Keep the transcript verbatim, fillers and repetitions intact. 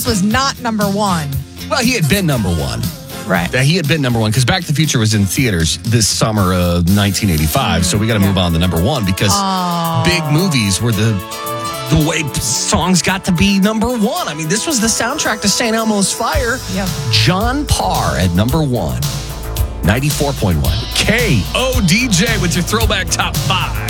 was not number one. Well, he had been number one. Right. That he had been number one because Back to the Future was in theaters this summer of nineteen eighty-five. So we got to Yeah. move on to number one because Oh. big movies were the the way songs got to be number one. I mean, this was the soundtrack to Saint Elmo's Fire. Yep. John Parr at number one, ninety-four point one. K O D J with your throwback top five.